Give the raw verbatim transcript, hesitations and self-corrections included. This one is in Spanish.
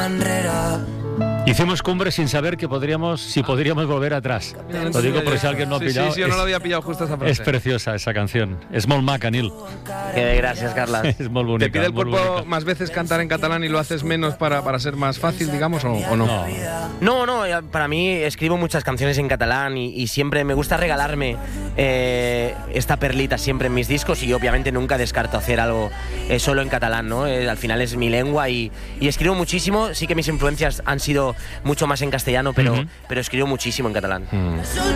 Hicimos cumbre sin saber que podríamos, si podríamos volver atrás. Lo digo por si alguien no ha sí, pillado. Sí, sí, yo no lo había pillado justo esa frase. Es preciosa esa canción. Es molt maca, Nil. Que gracias, Carla. Es molt bonica. ¿Te pide el molt cuerpo bonica. más veces cantar en catalán y lo haces menos para, para ser más fácil, digamos, o, o no? No. No, no, eh, para mí escribo muchas canciones en catalán y, y siempre me gusta regalarme eh, esta perlita siempre en mis discos y obviamente nunca descarto hacer algo eh, solo en catalán, ¿no? Eh, al final es mi lengua y, y escribo muchísimo. Sí que mis influencias han sido mucho más en castellano, pero, Uh-huh. pero escribo muchísimo en catalán. Mm.